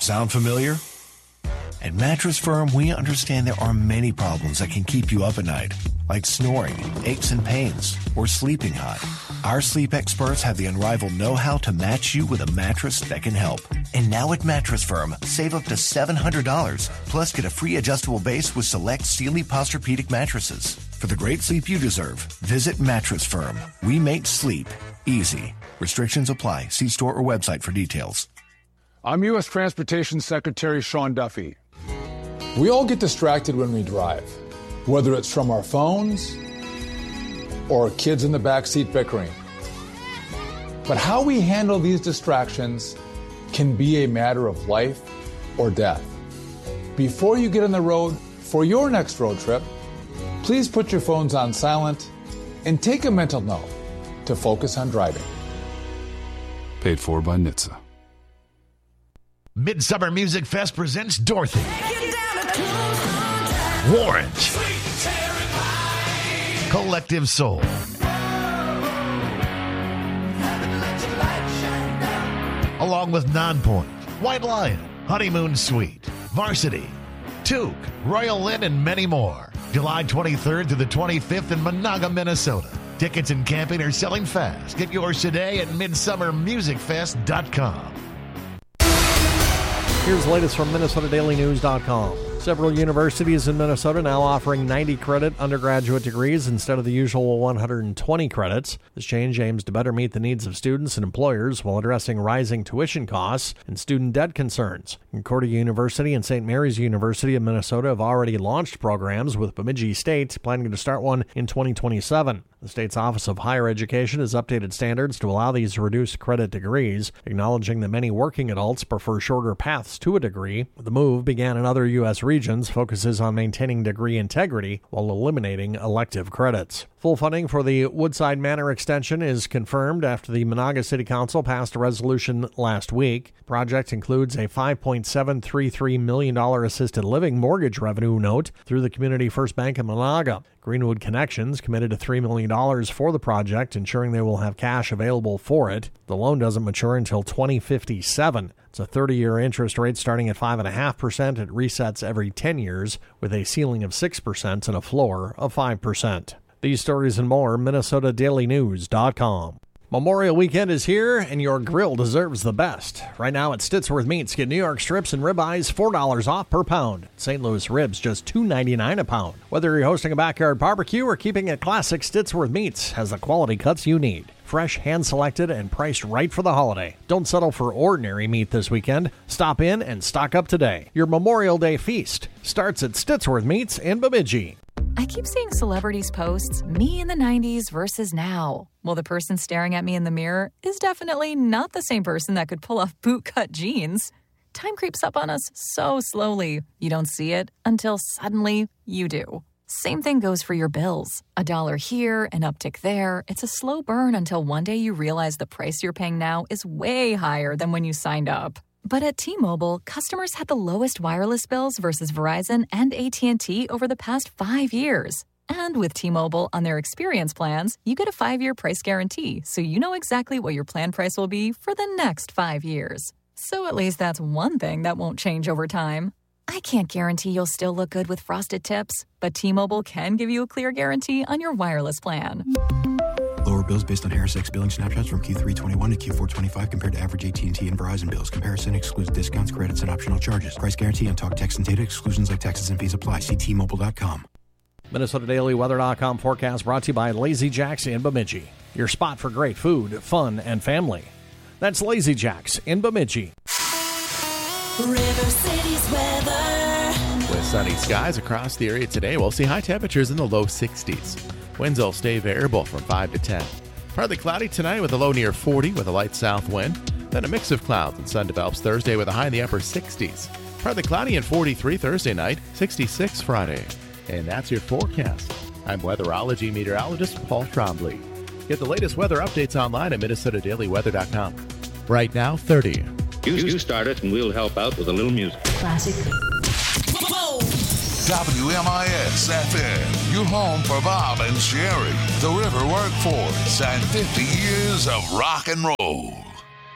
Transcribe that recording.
Sound familiar? At Mattress Firm, we understand there are many problems that can keep you up at night, like snoring, aches and pains, or sleeping hot. Our sleep experts have the unrivaled know-how to match you with a mattress that can help. And now at Mattress Firm, save up to $700, plus get a free adjustable base with select Sealy Posturepedic mattresses. For the great sleep you deserve, visit Mattress Firm. We make sleep easy. Restrictions apply. See store or website for details. I'm U.S. Transportation Secretary Sean Duffy. We all get distracted when we drive, whether it's from our phones or kids in the backseat bickering. But how we handle these distractions can be a matter of life or death. Before you get on the road for your next road trip, please put your phones on silent and take a mental note to focus on driving. Paid for by NHTSA. Midsummer Music Fest presents Dorothy, Warrant, Collective Soul, along with Nonpoint, White Lion, Honeymoon Suite, Varsity, Toque, Royal Lynn, and many more. July 23rd to the 25th in Monaga, Minnesota. Tickets and camping are selling fast. Get yours today at midsummermusicfest.com. Here's the latest from MinnesotaDailyNews.com. Several universities in Minnesota now offering 90-credit undergraduate degrees instead of the usual 120 credits. This change aims to better meet the needs of students and employers while addressing rising tuition costs and student debt concerns. Concordia University and St. Mary's University of Minnesota have already launched programs, with Bemidji State planning to start one in 2027. The state's Office of Higher Education has updated standards to allow these reduced credit degrees, acknowledging that many working adults prefer shorter paths to a degree. The move began in other U.S. regions, focuses on maintaining degree integrity while eliminating elective credits. Full funding for the Woodside Manor extension is confirmed after the Monaga City Council passed a resolution last week. The project includes a $5.733 million assisted living mortgage revenue note through the Community First Bank of Monaga. Greenwood Connections committed to $3 million for the project, ensuring they will have cash available for it. The loan doesn't mature until 2057. It's a 30-year interest rate starting at 5.5%. It resets every 10 years with a ceiling of 6% and a floor of 5%. These stories and more, MinnesotaDailyNews.com. Memorial Weekend is here, and your grill deserves the best. Right now at Stittsworth Meats, get New York strips and ribeyes $4 off per pound. St. Louis ribs just $2.99 a pound. Whether you're hosting a backyard barbecue or keeping it classic, Stittsworth Meats has the quality cuts you need. Fresh, hand-selected, and priced right for the holiday. Don't settle for ordinary meat this weekend. Stop in and stock up today. Your Memorial Day feast starts at Stittsworth Meats in Bemidji. I keep seeing celebrities posts, me in the 90s versus now. Well, the person staring at me in the mirror is definitely not the same person that could pull off bootcut jeans. Time creeps up on us so slowly. You don't see it until suddenly you do. Same thing goes for your bills. $1 here, an uptick there. It's a slow burn until one day you realize the price you're paying now is way higher than when you signed up. But at T-Mobile, customers had the lowest wireless bills versus Verizon and AT&T over the past 5 years. And with T-Mobile on their experience plans, you get a 5-year price guarantee, so you know exactly what your plan price will be for the next 5 years. So at least that's one thing that won't change over time. I can't guarantee you'll still look good with frosted tips, but T-Mobile can give you a clear guarantee on your wireless plan. Lower bills based on HarrisX billing snapshots from Q321 to Q425 compared to average AT&T and Verizon bills. Comparison excludes discounts, credits, and optional charges. Price guarantee on talk, text, and data. Exclusions like taxes and fees apply. See T-Mobile.com. MinnesotaDailyWeather.com forecast brought to you by Lazy Jack's in Bemidji. Your spot for great food, fun, and family. That's Lazy Jack's in Bemidji. River City's weather. With sunny skies across the area today, we'll see high temperatures in the low 60s. Winds will stay variable from 5 to 10. Partly cloudy tonight with a low near 40 with a light south wind. Then a mix of clouds and sun develops Thursday with a high in the upper 60s. Partly cloudy and 43 Thursday night, 66 Friday. And that's your forecast. I'm weatherology meteorologist Paul Trombley. Get the latest weather updates online at MinnesotaDailyWeather.com. Right now, 30. You start it and we'll help out with a little music. Classic. WMIS FM, your home for Bob and Sherry, the River Workforce, and 50 years of rock and roll.